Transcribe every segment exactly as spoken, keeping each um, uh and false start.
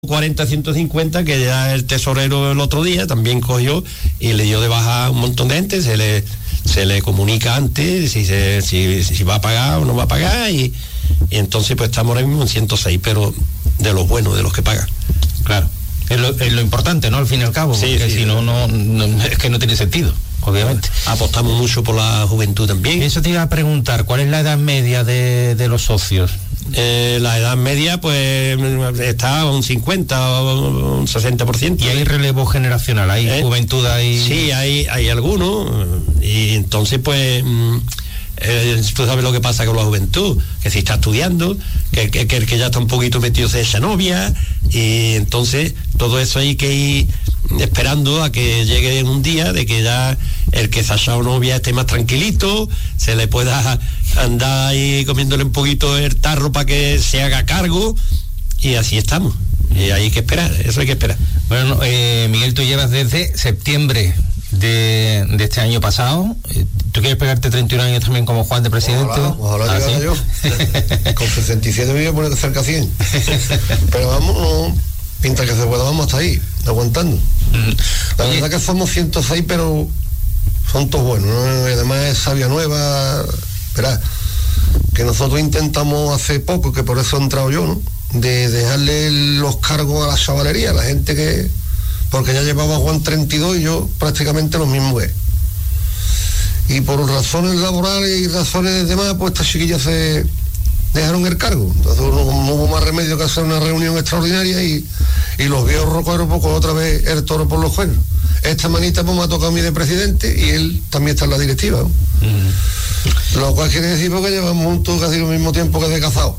cuarenta, ciento cincuenta, que ya el tesorero el otro día también cogió y le dio de baja a un montón de gente, se le se le comunica antes si se, si, si va a pagar o no va a pagar y, y entonces pues estamos ahora mismo en ciento seis, pero de los buenos, de los que pagan. Claro, es lo, es lo importante, ¿no? Al fin y al cabo, sí, porque sí, si no, no, no, es que no tiene sentido, obviamente. Apostamos mucho por la juventud también. Eso te iba a preguntar, ¿cuál es la edad media de, de los socios? Eh, la edad media pues está a un cincuenta o un sesenta por ciento. ¿Y hay relevo generacional? ¿Hay ¿Eh? juventud ahí? Sí, hay, hay algunos, y entonces pues eh, tú sabes lo que pasa con la juventud, que si está estudiando, que, que, que el que ya está un poquito metido se echa novia, y entonces todo eso hay que ir esperando a que llegue un día de que ya el que se ha echado novia esté más tranquilito, se le pueda andar ahí comiéndole un poquito el tarro para que se haga cargo, y así estamos, y hay que esperar, eso hay que esperar. Bueno, eh, Miguel, tú llevas desde septiembre de, de este año pasado. ¿Tú quieres pegarte treinta y un años también como Juan de presidente? Ojalá, ojalá llegara yo. Con sesenta y siete me voy a poner cerca a cien. Pero vamos, no, pinta que se pueda, vamos hasta ahí, aguantando. La Oye. verdad que somos ciento seis, pero son todos buenos, ¿no? Y además es savia nueva. Verá, que nosotros intentamos hace poco, que por eso he entrado yo, ¿no? De dejarle los cargos a la chavalería, a la gente que... Porque ya llevaba Juan treinta y dos y yo prácticamente lo mismo que. Y por razones laborales y razones demás, pues estas chiquillas se dejaron el cargo. Entonces no, no hubo más remedio que hacer una reunión extraordinaria y, y los viejos rocoeros, pues otra vez el toro por los cuernos. Esta manita pues me ha tocado a mí de presidente y él también está en la directiva, ¿no? Mm. Lo cual quiere decir porque llevamos juntos casi lo mismo tiempo que de casado.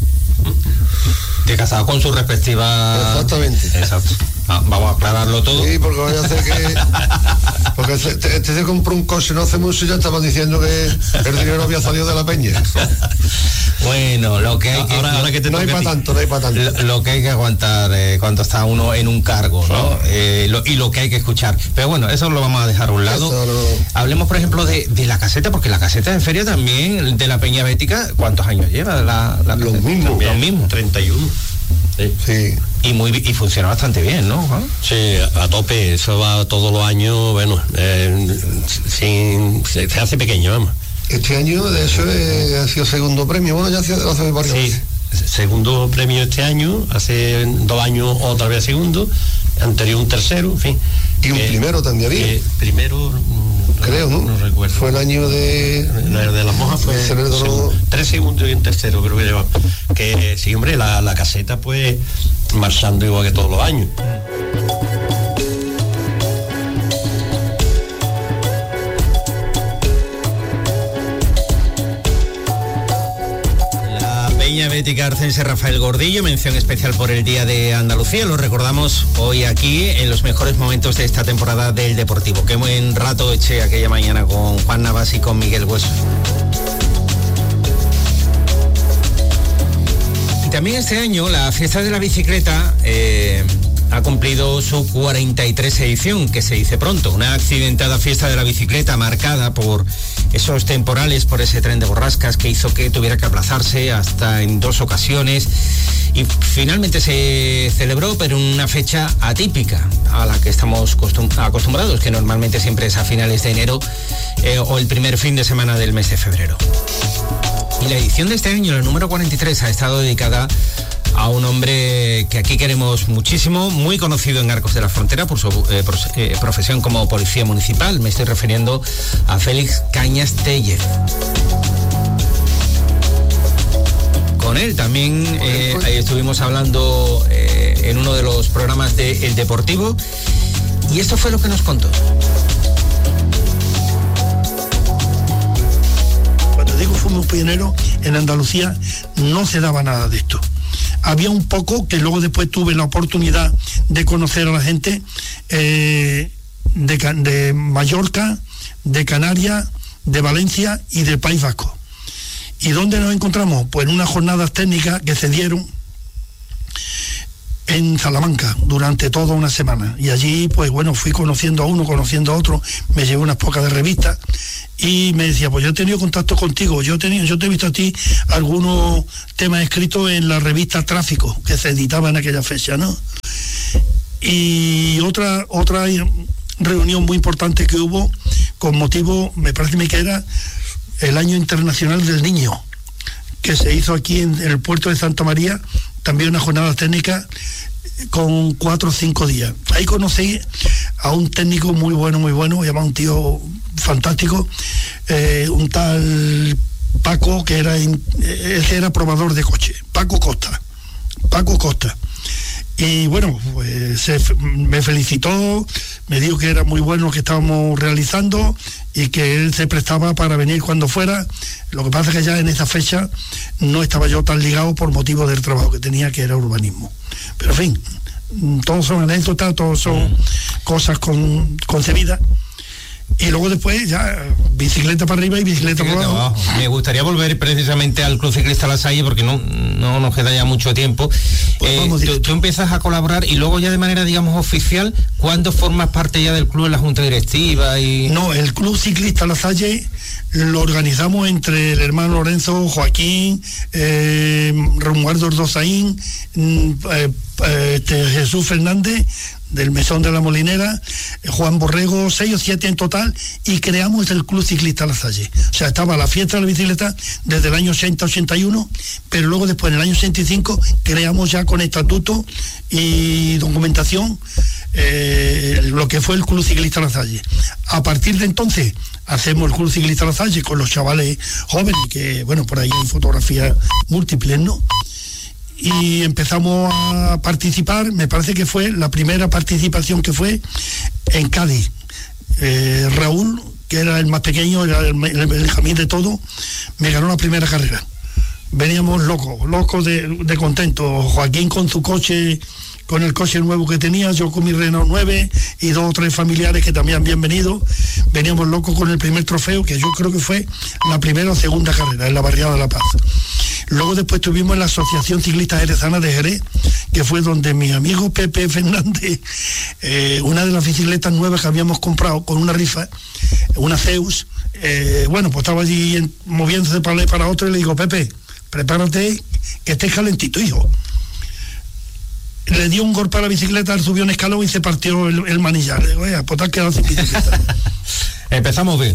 De casado con su respectiva... Exactamente. Exacto. Ah, vamos a aclararlo todo. Sí, porque voy a hacer que... Porque este, este se compró un coche no hace mucho y ya estaban diciendo que el dinero había salido de la peña. Bueno, lo que hay que... Ahora, ahora que te no hay para tanto, no hay para tanto. Lo, lo que hay que aguantar eh, cuando está uno en un cargo, ¿no? Eh, lo, y lo que hay que escuchar. Pero bueno, eso lo vamos a dejar a un lado. No... Hablemos, por ejemplo, de, de la caseta, porque la caseta de feria también, de la Peña Bética, ¿cuántos años lleva? La, la los mismos. Los mismos. treinta y uno. Sí. sí. Y muy y funciona bastante bien, ¿no, Juan? Sí, a tope, eso va todos los años, bueno, eh, sin, se, se hace pequeño, vamos. Este año, de hecho, eh, ha sido segundo premio, bueno, ya hace, hace varios sí, segundo premio este año, hace dos años otra vez segundo, anterior un tercero, en fin. Y un eh, primero también había. Eh, primero... Creo, ¿no? No recuerdo. Fue el año de... La de las monjas fue... Segundo, segundo, tres segundos y un tercero, creo que llevaba. Que sí, hombre, la, la caseta, pues, marchando igual que todos los años. Peña Bética Arcense Rafael Gordillo, mención especial por el Día de Andalucía. Lo recordamos hoy aquí en los mejores momentos de esta temporada del Deportivo. Qué buen rato eché aquella mañana con Juan Navas y con Miguel Hueso. Y también este año la fiesta de la bicicleta eh, ha cumplido su cuarenta y tres edición, que se dice pronto. Una accidentada fiesta de la bicicleta marcada por esos temporales, por ese tren de borrascas que hizo que tuviera que aplazarse hasta en dos ocasiones, y finalmente se celebró, pero en una fecha atípica a la que estamos costum- acostumbrados, que normalmente siempre es a finales de enero eh, o el primer fin de semana del mes de febrero. Y la edición de este año, la número cuarenta y tres, ha estado dedicada a un hombre que aquí queremos muchísimo, muy conocido en Arcos de la Frontera por su eh, pro, eh, profesión como policía municipal. Me estoy refiriendo a Félix Cañas Tellez. Con él también eh, estuvimos hablando eh, en uno de los programas de El Deportivo, y esto fue lo que nos contó. Cuando digo fuimos pioneros, en Andalucía no se daba nada de esto. Había un poco, que luego después tuve la oportunidad de conocer a la gente eh, de, de Mallorca, de Canarias, de Valencia y del País Vasco. ¿Y dónde nos encontramos? Pues en unas jornadas técnicas que se dieron en Salamanca durante toda una semana. Y allí, pues bueno, fui conociendo a uno, conociendo a otro, me llevé unas pocas de revistas y me decía, pues yo he tenido contacto contigo, yo he tenido, yo te he visto a ti algunos temas escritos en la revista Tráfico, que se editaba en aquella fecha, ¿no? Y otra, otra reunión muy importante que hubo, con motivo, me parece que era el Año Internacional del Niño, que se hizo aquí en el puerto de Santa María, también una jornada técnica con cuatro o cinco días. Ahí conocí a un técnico muy bueno, muy bueno, llamado un tío fantástico, eh, un tal Paco, que era, él era probador de coche, Paco Costa, Paco Costa. Y bueno, pues se, me felicitó, me dijo que era muy bueno lo que estábamos realizando y que él se prestaba para venir cuando fuera. Lo que pasa es que ya en esa fecha no estaba yo tan ligado por motivo del trabajo que tenía, que era urbanismo. Pero en fin, todos son anécdotas, todos son cosas con, concebidas. Y luego después ya bicicleta para arriba y bicicleta, bicicleta para abajo. abajo. Me gustaría volver precisamente al Club Ciclista La Salle porque no, no nos queda ya mucho tiempo. Pues eh, tú, tú empiezas a colaborar y luego ya de manera, digamos, oficial, ¿cuándo formas parte ya del club en la Junta Directiva? Y... No, el Club Ciclista La Salle lo organizamos entre el hermano Lorenzo, Joaquín, eh, Romualdo Ordozaín, eh, este, Jesús Fernández, del Mesón de la Molinera, Juan Borrego, seis o siete en total, y creamos el Club Ciclista La Salle. O sea, estaba la fiesta de la bicicleta desde el año ochenta ochenta y uno, pero luego después en el año ochenta y cinco creamos ya con estatuto y documentación eh, lo que fue el Club Ciclista La Salle. A partir de entonces hacemos el Club Ciclista La Salle con los chavales jóvenes, que bueno, por ahí hay fotografías múltiples, ¿no? Y empezamos a participar, me parece que fue la primera participación que fue en Cádiz. Eh, Raúl, que era el más pequeño, era el, el Benjamín de todo, me ganó la primera carrera. Veníamos locos, locos de, de contento. Joaquín con su coche, con el coche nuevo que tenía, yo con mi Renault nueve y dos o tres familiares que también habían venido. Veníamos locos con el primer trofeo, que yo creo que fue la primera o segunda carrera en la barriada de La Paz. Luego después tuvimos la Asociación Ciclista Jerezana de Jerez, que fue donde mi amigo Pepe Fernández, eh, una de las bicicletas nuevas que habíamos comprado con una rifa, una Zeus, eh, bueno, pues estaba allí en, moviéndose para un lado y para otro, y le digo, Pepe, prepárate, que estés calentito, hijo. Le dio un golpe a la bicicleta, subió un escalón y se partió el, el manillar. Le digo, pues te has quedado sin bicicleta. Empezamos bien.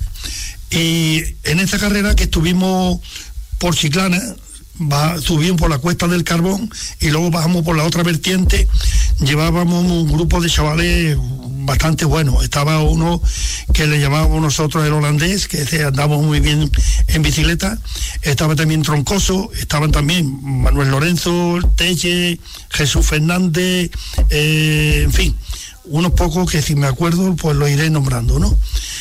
Y en esta carrera que estuvimos por Chiclana, va, subimos por la Cuesta del Carbón y luego bajamos por la otra vertiente. Llevábamos un grupo de chavales bastante buenos. Estaba uno que le llamábamos nosotros el holandés, que andamos muy bien en bicicleta. Estaba también Troncoso, estaban también Manuel Lorenzo, Telle, Jesús Fernández, eh, en fin, unos pocos que si me acuerdo pues lo iré nombrando, ¿no?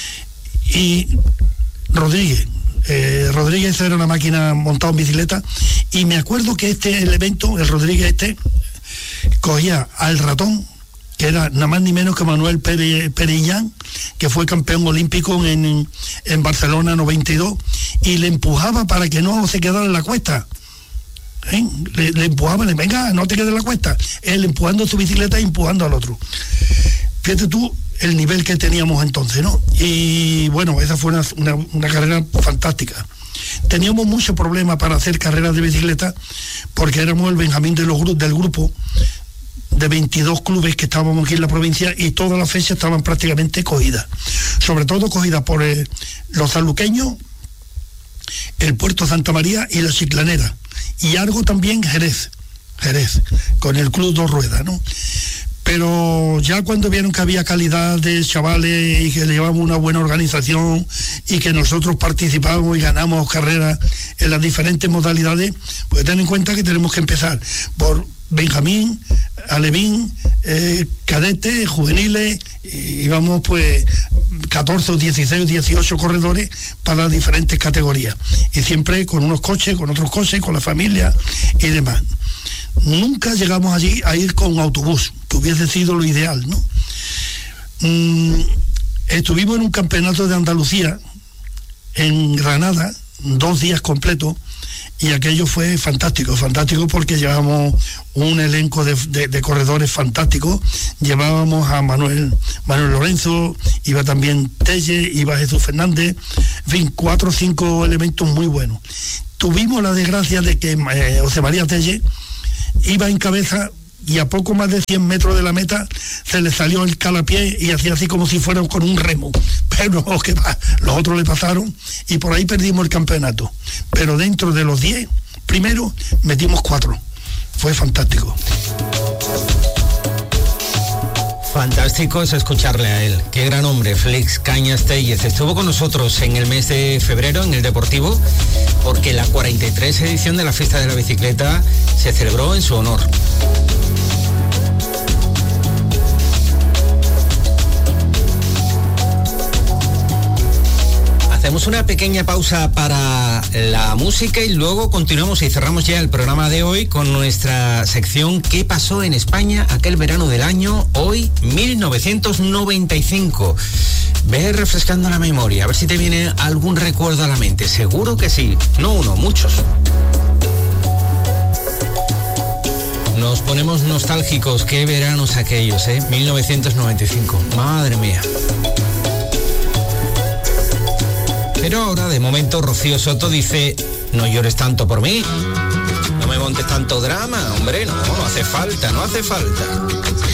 Y Rodríguez, Eh, Rodríguez era una máquina montada en bicicleta, y me acuerdo que este el evento, el Rodríguez este, cogía al ratón, que era nada más ni menos que Manuel Pere, Perillán, que fue campeón olímpico en, en Barcelona noventa y dos, y le empujaba para que no se quedara en la cuesta. ¿Eh? Le, le empujaba, le venga, no te quedes en la cuesta. Él empujando su bicicleta y empujando al otro. Fíjate tú el nivel que teníamos entonces, ¿no? Y bueno, esa fue una, una, una carrera fantástica. Teníamos muchos problemas para hacer carreras de bicicleta porque éramos el Benjamín de los, del grupo de veintidós clubes que estábamos aquí en la provincia, y todas las fechas estaban prácticamente cogidas, sobre todo cogidas por eh, los sanluqueños, el Puerto Santa María y la Chiclanera, y algo también Jerez, Jerez, con el Club Dos Ruedas, ¿no? Pero ya cuando vieron que había calidad de chavales y que llevábamos una buena organización y que nosotros participábamos y ganamos carreras en las diferentes modalidades, pues ten en cuenta que tenemos que empezar por Benjamín, Alevín, eh, cadetes, juveniles, y íbamos pues catorce, dieciséis, dieciocho corredores para las diferentes categorías, y siempre con unos coches, con otros coches, con la familia y demás. Nunca llegamos allí a ir con autobús, que hubiese sido lo ideal, ¿no? Mm, estuvimos en un campeonato de Andalucía en Granada, dos días completos, y aquello fue fantástico, fantástico porque llevábamos un elenco de, de, de corredores fantásticos, llevábamos a Manuel, Manuel Lorenzo, iba también Telle, iba Jesús Fernández, en fin, cuatro o cinco elementos muy buenos. Tuvimos la desgracia de que eh, José María Telle iba en cabeza y a poco más de cien metros de la meta se le salió el calapié y hacía así como si fuera con un remo, pero no, que va, los otros le pasaron y por ahí perdimos el campeonato, pero dentro de los diez primero metimos cuatro, fue fantástico. Fantástico es escucharle a él. Qué gran hombre, Félix Cañas Tellez. Estuvo con nosotros en el mes de febrero en el Deportivo porque la cuarenta y tres edición de la Fiesta de la Bicicleta se celebró en su honor. Hacemos una pequeña pausa para la música y luego continuamos y cerramos ya el programa de hoy con nuestra sección ¿Qué pasó en España aquel verano del año hoy mil novecientos noventa y cinco? Ve refrescando la memoria, a ver si te viene algún recuerdo a la mente. Seguro que sí, no uno, muchos. Nos ponemos nostálgicos, qué veranos aquellos, ¿eh? mil novecientos noventa y cinco, madre mía. Pero ahora, de momento, Rocío Soto dice, no llores tanto por mí, no me montes tanto drama, hombre, no, no hace falta, no hace falta.